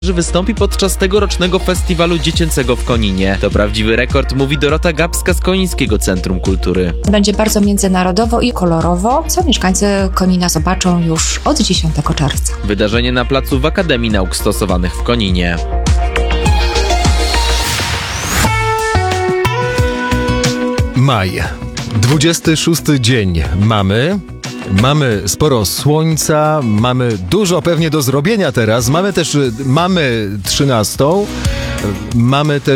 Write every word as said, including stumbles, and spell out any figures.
że wystąpi podczas tegorocznego festiwalu dziecięcego w Koninie. To prawdziwy rekord, mówi Dorota Gapska z Konińskiego Centrum Kultury. Będzie bardzo międzynarodowo i kolorowo, co mieszkańcy Konina zobaczą już od dziesiątego czerwca. Wydarzenie na placu w Akademii Nauk Stosowanych w Koninie. Maj. dwudziesty szósty dzień mamy. Mamy sporo słońca, mamy dużo pewnie do zrobienia teraz. Mamy też, mamy trzynastą, mamy też